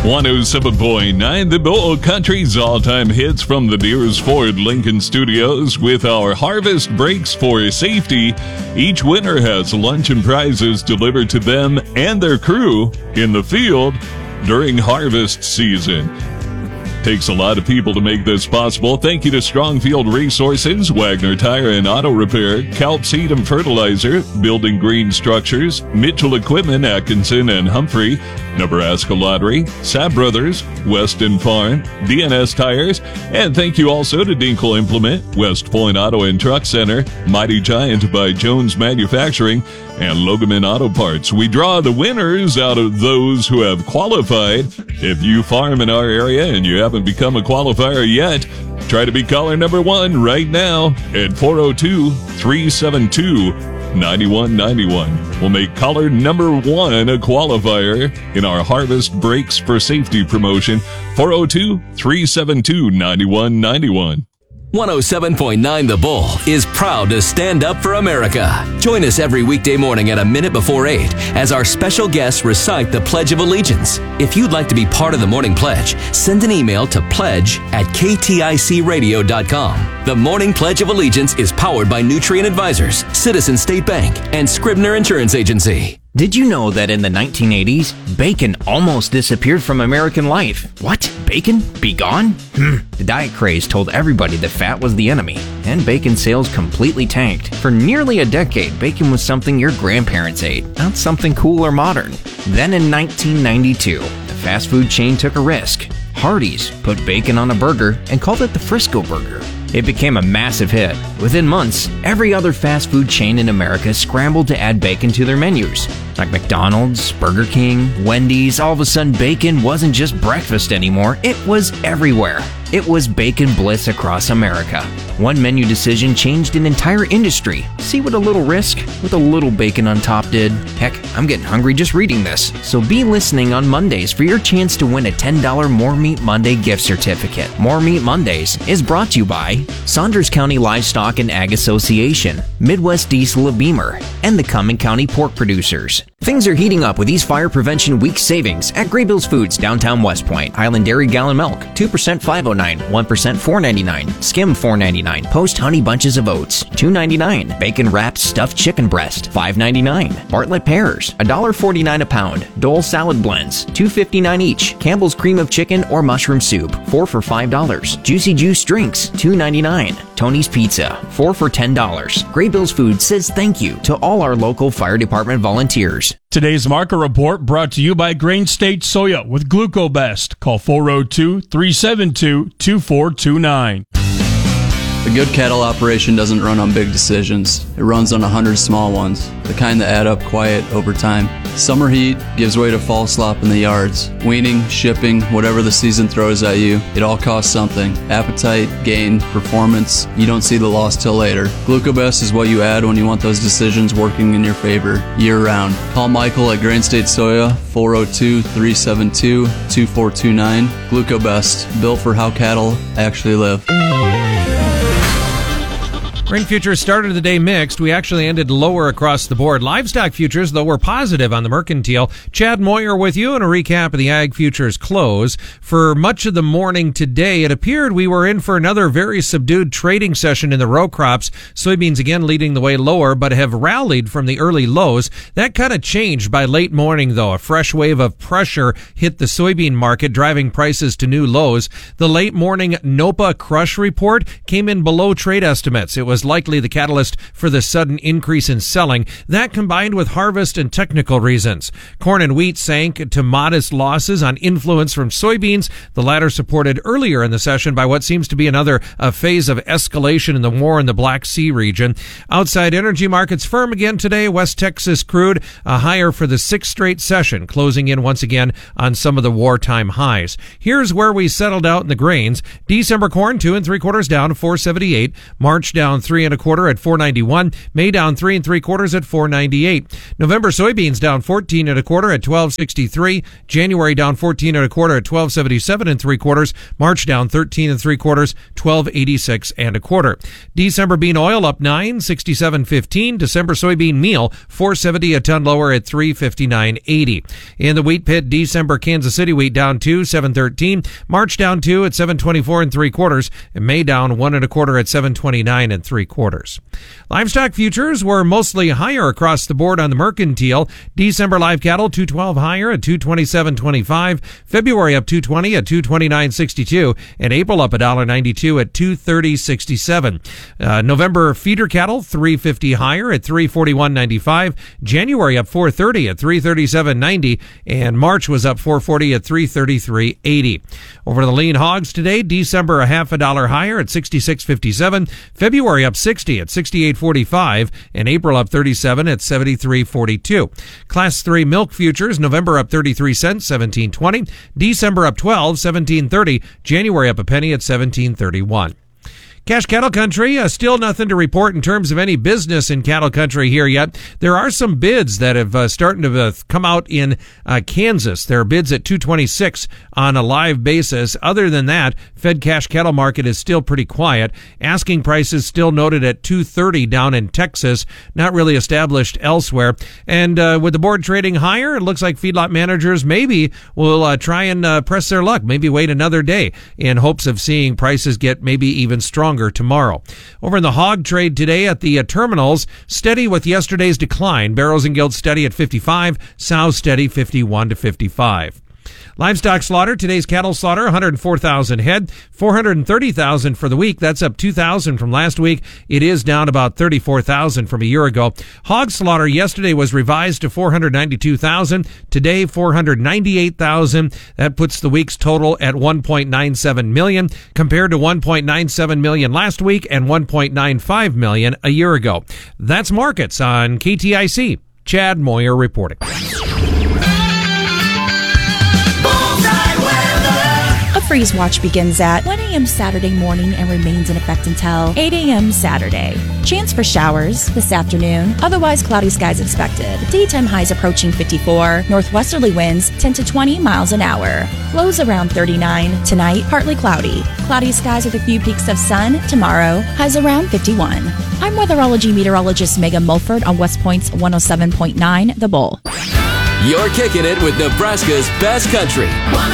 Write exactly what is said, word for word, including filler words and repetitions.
one oh seven point nine, the Bull Country's all-time hits from the Deers Ford Lincoln Studios with our Harvest Breaks for Safety. Each winner has lunch and prizes delivered to them and their crew in the field during harvest season. Takes a lot of people to make this possible. Thank you to Strongfield Resources, Wagner Tire and Auto Repair, Kelp Seed and Fertilizer, Building Green Structures, Mitchell Equipment, Atkinson and Humphrey, Nebraska Lottery, Saab Brothers, Weston Farm, D N S Tires, and thank you also to Dinkle Implement, West Point Auto and Truck Center, Mighty Giant by Jones Manufacturing, and Logaman Auto Parts. We draw the winners out of those who have qualified. If you farm in our area and you haven't become a qualifier yet, try to be caller number one right now at four oh two, three seven two, nine one nine one. We'll make caller number one a qualifier in our Harvest Breaks for Safety promotion, four oh two, three seven two, nine one nine one. one oh seven point nine The Bull is proud to stand up for America. Join us every weekday morning at a minute before eight as our special guests recite the Pledge of Allegiance. If you'd like to be part of the Morning Pledge, send an email to pledge at k t i c radio dot com. The Morning Pledge of Allegiance is powered by Nutrient Advisors, Citizen State Bank, and Scribner Insurance Agency. Did you know that in the nineteen eighties, bacon almost disappeared from American life? What? Bacon? Be gone? Hmm. The diet craze told everybody that fat was the enemy, and bacon sales completely tanked. For nearly a decade, bacon was something your grandparents ate, not something cool or modern. Then in nineteen ninety-two, the fast food chain took a risk. Hardee's put bacon on a burger and called it the Frisco Burger. It became a massive hit. Within months, every other fast food chain in America scrambled to add bacon to their menus. Like McDonald's, Burger King, Wendy's, all of a sudden bacon wasn't just breakfast anymore, it was everywhere. It was bacon bliss across America. One menu decision changed an entire industry. See what a little risk with a little bacon on top did? Heck, I'm getting hungry just reading this. So be listening on Mondays for your chance to win a ten dollars More Meat Monday gift certificate. More Meat Mondays is brought to you by Saunders County Livestock and Ag Association, Midwest Diesel of Beamer, and the Cumming County Pork Producers. Things are heating up with these Fire Prevention Week savings at Graybills Foods, downtown West Point. Highland Dairy gallon milk, two percent five oh nine, one percent four ninety-nine, skim four ninety-nine, Post Honey Bunches of Oats, two ninety-nine, Bacon Wrapped Stuffed Chicken Breast, five ninety-nine, Bartlett Pears, one forty-nine a pound, Dole Salad Blends, two fifty-nine each, Campbell's Cream of Chicken or Mushroom Soup, four for five dollars, Juicy Juice Drinks, two ninety-nine, Tony's Pizza, four for ten dollars. Graybills Foods says thank you to all our local fire department volunteers. Today's market report brought to you by Grain State Soya with Glucobest. Call four oh two, three seven two, two four two nine. A good cattle operation doesn't run on big decisions. It runs on a hundred small ones, the kind that add up quiet over time. Summer heat gives way to fall slop in the yards. Weaning, shipping, whatever the season throws at you, it all costs something. Appetite, gain, performance, you don't see the loss till later. Glucobest is what you add when you want those decisions working in your favor, year-round. Call Michael at Grain State Soya, four oh two, three seven two, two four two nine. Glucobest, built for how cattle actually live. Grain futures started the day mixed. We actually ended lower across the board. Livestock futures, though, were positive on the mercantile. Chad Moyer with you and a recap of the ag futures close. For much of the morning today, it appeared we were in for another very subdued trading session in the row crops. Soybeans again leading the way lower, but have rallied from the early lows. That kind of changed by late morning, though. A fresh wave of pressure hit the soybean market, driving prices to new lows. The late morning NOPA crush report came in below trade estimates. It was likely the catalyst for the sudden increase in selling. That combined with harvest and technical reasons. Corn and wheat sank to modest losses on influence from soybeans, the latter supported earlier in the session by what seems to be another uh, phase of escalation in the war in the Black Sea region. Outside energy markets firm again today. West Texas crude uh, higher for the sixth straight session, closing in once again on some of the wartime highs. Here's where we settled out in the grains. December corn two and three quarters down, four seventy-eight. March down three. three and a quarter at four ninety-one. May down three and three quarters at four ninety-eight. November soybeans down fourteen and a quarter at twelve sixty-three. January down fourteen and a quarter at twelve seventy-seven and three quarters. March down thirteen and three quarters, twelve eighty-six and a quarter. December bean oil up nine, sixty-seven fifteen. December soybean meal four seventy a ton lower at three fifty-nine eighty. In the wheat pit, December Kansas City wheat down two, seven thirteen. March down two at seven twenty-four and three quarters. And May down one and a quarter at seven twenty-nine and three quarters. Livestock futures were mostly higher across the board on the mercantile. December live cattle two twelve higher at two twenty-seven twenty-five. February up two twenty at two twenty-nine sixty-two, and April up one ninety-two at two thirty sixty-seven. Uh, November feeder cattle three fifty higher at three forty-one ninety-five. January up four thirty at three thirty-seven ninety, and March was up four forty at three thirty-three eighty. Over the lean hogs today, December a half a dollar higher at sixty-six fifty-seven. February up sixty at sixty-eight forty-five, and April up thirty-seven at seventy-three forty-two. Class three milk futures, November up thirty-three cents, seventeen twenty. December up twelve, seventeen thirty. January up a penny at seventeen thirty-one. Cash cattle country, uh, still nothing to report in terms of any business in cattle country here yet. There are some bids that have uh, started to uh, come out in uh, Kansas. There are bids at two twenty-six on a live basis. Other than that, Fed cash cattle market is still pretty quiet. Asking prices still noted at two thirty down in Texas, not really established elsewhere. And uh, with the board trading higher, it looks like feedlot managers maybe will uh, try and uh, press their luck, maybe wait another day in hopes of seeing prices get maybe even stronger tomorrow. Over in the hog trade today at the uh, terminals, steady with yesterday's decline. Barrows and Guild steady at fifty-five, sows steady fifty-one to fifty-five. Livestock slaughter, today's cattle slaughter, one hundred four thousand head, four hundred thirty thousand for the week. That's up two thousand from last week. It is down about thirty-four thousand from a year ago. Hog slaughter yesterday was revised to four hundred ninety-two thousand. Today, four hundred ninety-eight thousand. That puts the week's total at one point nine seven million compared to one point nine seven million last week and one point nine five million a year ago. That's markets on K T I C. Chad Moyer reporting. A freeze watch begins at one a.m. Saturday morning and remains in effect until eight a.m. Saturday. Chance for showers this afternoon. Otherwise, cloudy skies expected. Daytime highs approaching fifty-four. Northwesterly winds ten to twenty miles an hour. Lows around thirty-nine. Tonight, partly cloudy. Cloudy skies with a few peaks of sun. Tomorrow, highs around fifty-one. I'm weatherology meteorologist Megan Mulford on West Point's one oh seven point nine The Bull. You're kicking it with Nebraska's best country.